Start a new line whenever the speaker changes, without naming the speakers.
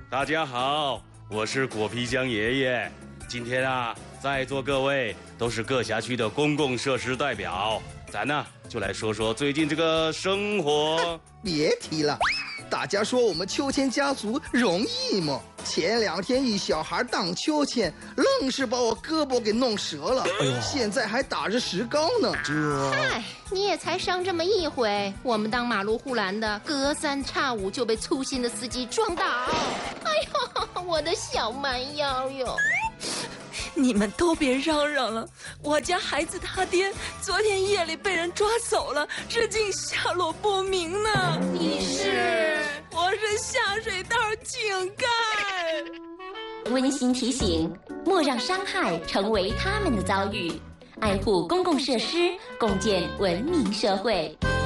大家好，我是果皮箱爷爷。今天啊，在座各位都是各辖区的公共设施代表，咱呢就来说说最近这个生活。
别提了，大家说我们秋千家族容易吗？前2天一小孩荡秋千，愣是把我胳膊给弄折了，现在还打着石膏呢。
嗨，你也才伤这么一回，我们当马路护栏的，隔3差5就被粗心的司机撞倒。哎呦，我的小蛮腰哟！
你们都别嚷嚷了，我家孩子他爹昨天夜里被人抓走了，至今下落不明呢。
你是？
我是下水道井盖。
温馨提醒：莫让伤害成为他们的遭遇，爱护公共设施，共建文明社会。